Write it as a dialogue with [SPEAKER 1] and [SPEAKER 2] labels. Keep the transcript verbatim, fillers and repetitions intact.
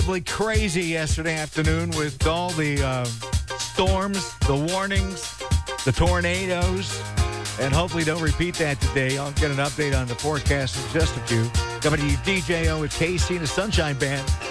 [SPEAKER 1] Really crazy yesterday afternoon with all the uh, storms, the warnings, the tornadoes, and hopefully don't repeat that today. I'll get an update on the forecast in just a few. W D J O with Casey and the Sunshine Band.